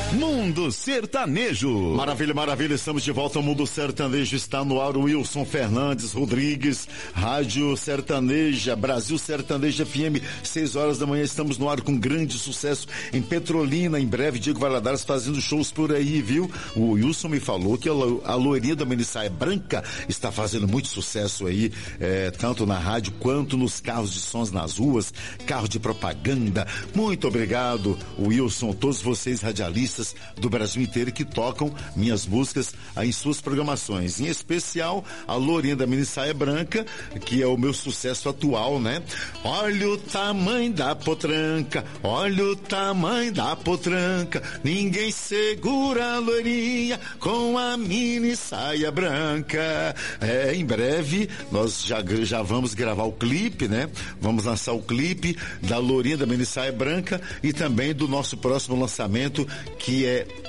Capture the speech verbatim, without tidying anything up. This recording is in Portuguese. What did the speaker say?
Mundo Sertanejo. Maravilha, maravilha, estamos de volta ao Mundo Sertanejo, está no ar o Wilson Fernandes Rodrigues, Rádio Sertaneja, Brasil Sertaneja F M, seis horas da manhã, estamos no ar com grande sucesso em Petrolina, em breve Diego Valadares fazendo shows por aí, viu? O Wilson me falou que a, lo, a loirinha da Minissaia Branca está fazendo muito sucesso aí, é, tanto na rádio quanto nos carros de sons nas ruas, carro de propaganda. Muito obrigado, Wilson, todos vocês radialistas do Brasil inteiro que tocam minhas músicas aí em suas programações, em especial a Lourinha da Minissaia Branca, que é o meu sucesso atual, né? Olha o tamanho da potranca, olha o tamanho da potranca, ninguém segura a loirinha com a Minissaia Branca. É, em breve nós já, já vamos gravar o clipe, né? Vamos lançar o clipe da Lourinha da Minissaia Branca e também do nosso próximo lançamento, que é